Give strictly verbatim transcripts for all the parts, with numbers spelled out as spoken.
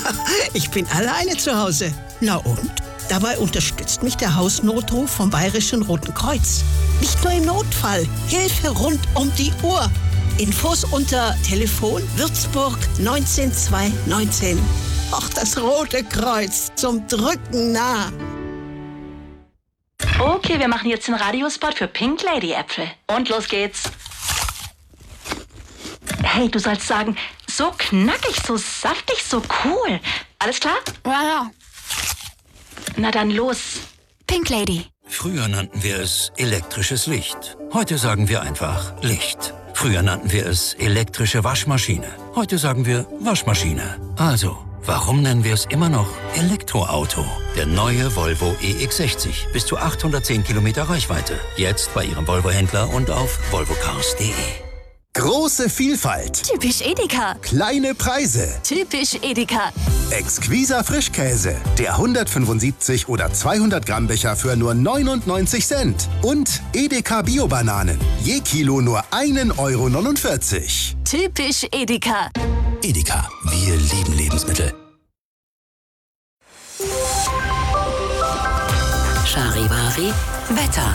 Ich bin alleine zu Hause. Na und? Dabei unterstützt mich der Hausnotruf vom Bayerischen Roten Kreuz. Nicht nur im Notfall, Hilfe rund um die Uhr. Infos unter Telefon Würzburg neunzehn zweihundertneunzehn. Ach, das Rote Kreuz, zum Drücken nah. Okay, wir machen jetzt den Radiospot für Pink Lady Äpfel. Und los geht's. Hey, du sollst sagen, so knackig, so saftig, so cool. Alles klar? Ja, ja. Na dann los. Pink Lady. Früher nannten wir es elektrisches Licht. Heute sagen wir einfach Licht. Früher nannten wir es elektrische Waschmaschine. Heute sagen wir Waschmaschine. Also, warum nennen wir es immer noch Elektroauto? Der neue Volvo E X sechzig. Bis zu achthundertzehn Kilometer Reichweite. Jetzt bei Ihrem Volvo-Händler und auf volvo cars punkt de. Große Vielfalt. Typisch Edeka. Kleine Preise. Typisch Edeka. Exquiser Frischkäse. Der hundertfünfundsiebzig oder zweihundert Gramm Becher für nur neunundneunzig Cent. Und Edeka Bio-Bananen. Je Kilo nur ein Euro neunundvierzig. Typisch Edeka. Edeka. Wir lieben Lebensmittel. Charivari Wetter.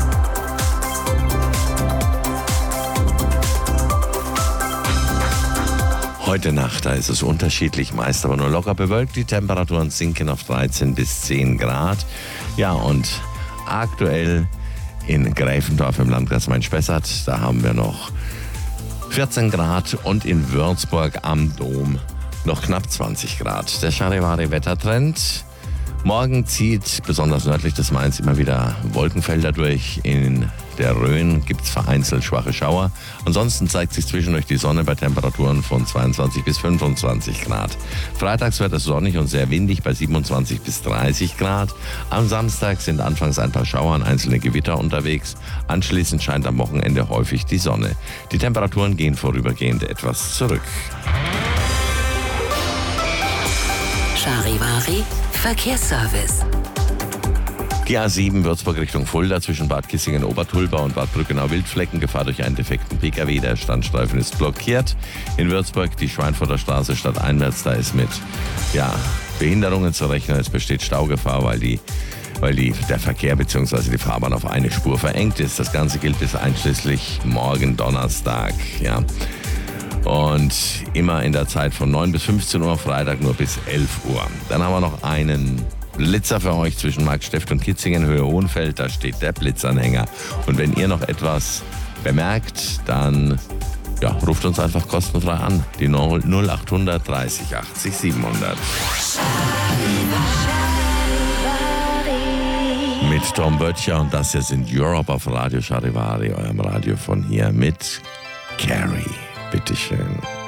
Heute Nacht, da ist es unterschiedlich, meist aber nur locker bewölkt. Die Temperaturen sinken auf dreizehn bis zehn Grad. Ja, und aktuell in Gräfendorf im Landkreis Main-Spessart, da haben wir noch vierzehn Grad und in Würzburg am Dom noch knapp zwanzig Grad. Der Charivari-Wettertrend. Morgen zieht besonders nördlich des Mains immer wieder Wolkenfelder durch. In der Rhön gibt es vereinzelt schwache Schauer. Ansonsten zeigt sich zwischendurch die Sonne bei Temperaturen von zweiundzwanzig bis fünfundzwanzig Grad. Freitags wird es sonnig und sehr windig bei siebenundzwanzig bis dreißig Grad. Am Samstag sind anfangs ein paar Schauer und einzelne Gewitter unterwegs. Anschließend scheint am Wochenende häufig die Sonne. Die Temperaturen gehen vorübergehend etwas zurück. Charivari Verkehrsservice. Die A sieben Würzburg Richtung Fulda zwischen Bad Kissingen-Obertulba und Bad Brückenau-Wildflecken. Gefahr durch einen defekten Pkw. Der Standstreifen ist blockiert. In Würzburg die Schweinfurter Straße stadteinwärts. Da ist mit ja, Behinderungen zu rechnen. Es besteht Staugefahr, weil, die, weil die, der Verkehr bzw. die Fahrbahn auf eine Spur verengt ist. Das Ganze gilt bis einschließlich morgen Donnerstag. Ja. Und immer in der Zeit von neun bis fünfzehn Uhr, Freitag nur bis elf Uhr. Dann haben wir noch einen Blitzer für euch zwischen Marksteft und Kitzingen, Höhe Hohenfeld. Da steht der Blitzanhänger. Und wenn ihr noch etwas bemerkt, dann ja, ruft uns einfach kostenfrei an. Die null achthundert dreißig achtzig siebenhundert. Mit Tom Böttcher und das hier sind Europe auf Radio Charivari, eurem Radio von hier mit Carrie. Bitteschön.